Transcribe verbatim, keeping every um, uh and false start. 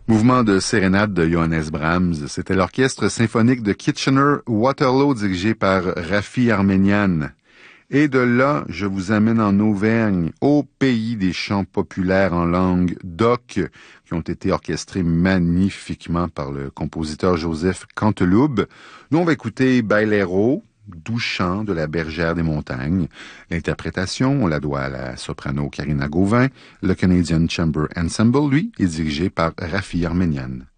Mouvement de sérénade de Johannes Brahms, c'était l'orchestre symphonique de Kitchener-Waterloo dirigé par Raffi Armenian. Et de là, je vous amène en Auvergne, au pays des chants populaires en langue d'oc, qui ont été orchestrés magnifiquement par le compositeur Joseph Canteloube. Nous, on va écouter Bailero, doux chant de la bergère des montagnes. L'interprétation, on la doit à la soprano Karina Gauvin. Le Canadian Chamber Ensemble, lui, est dirigé par Raffi Armenian.